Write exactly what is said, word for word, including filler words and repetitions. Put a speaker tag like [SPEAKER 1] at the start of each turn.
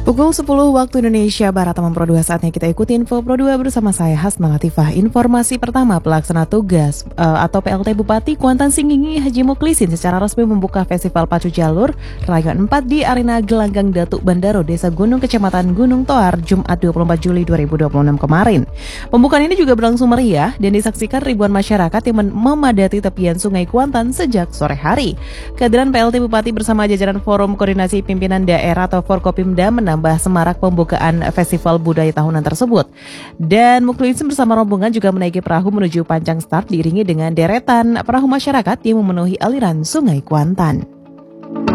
[SPEAKER 1] Pukul sepuluh waktu Indonesia Barat, teman Pro dua, saatnya kita ikuti Info Pro dua bersama saya Hasna Latifah. Informasi pertama, pelaksana tugas uh, atau P L T Bupati Kuantan Singingi Haji Muklisin secara resmi membuka Festival Pacu Jalur Rayuan empat di Arena Gelanggang Datuk Bandaro, Desa Gunung, Kecamatan Gunung Toar, Jumat dua puluh empat Juli dua ribu dua puluh enam kemarin. Pembukaan ini juga berlangsung meriah dan disaksikan ribuan masyarakat yang memadati tepian Sungai Kuantan sejak sore hari. Kehadiran P L T Bupati bersama jajaran Forum Koordinasi Pimpinan Daerah atau Forkopimda menambah semarak pembukaan festival budaya tahunan tersebut. Dan Muklisin bersama rombongan juga menaiki perahu menuju Pancang Start diiringi dengan deretan perahu masyarakat yang memenuhi aliran Sungai Kuantan.